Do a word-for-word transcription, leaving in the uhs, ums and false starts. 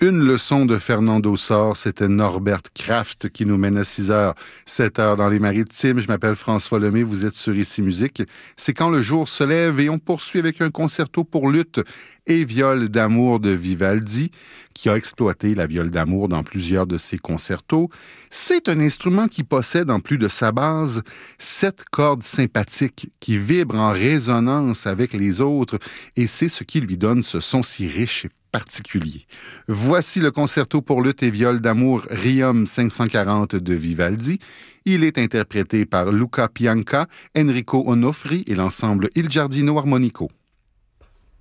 Une leçon de Fernando Sor, c'était Norbert Kraft qui nous mène à six heures, sept heures dans les Maritimes. Je m'appelle François Lemay, vous êtes sur Ici Musique. C'est quand le jour se lève et on poursuit avec un concerto pour lutte et viol d'amour de Vivaldi, qui a exploité la viole d'amour dans plusieurs de ses concertos. C'est un instrument qui possède, en plus de sa base, sept cordes sympathiques qui vibrent en résonance avec les autres, et c'est ce qui lui donne ce son si riche et particulier. Voici le concerto pour lutte et viol d'amour Requiem cinq cent quarante de Vivaldi. Il est interprété par Luca Pianca, Enrico Onofri et l'ensemble Il Giardino Armonico.